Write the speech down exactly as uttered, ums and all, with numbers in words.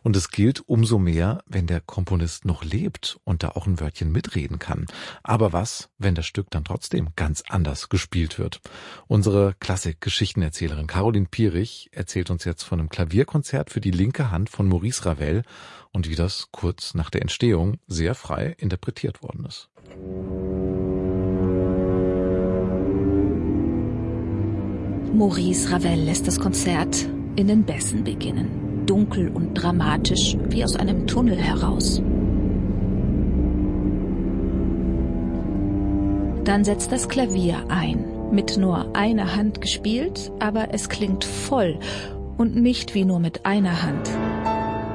Und es gilt umso mehr, wenn der Komponist noch lebt und da auch ein Wörtchen mitreden kann. Aber was, wenn das Stück dann trotzdem ganz anders gespielt wird? Unsere Klassik-Geschichtenerzählerin Caroline Pierich erzählt uns jetzt von einem Klavierkonzert für die linke Hand von Maurice Ravel und wie das kurz nach der Entstehung sehr frei interpretiert worden ist. Maurice Ravel lässt das Konzert in den Bässen beginnen, dunkel und dramatisch wie aus einem Tunnel heraus. Dann setzt das Klavier ein, mit nur einer Hand gespielt, aber es klingt voll und nicht wie nur mit einer Hand.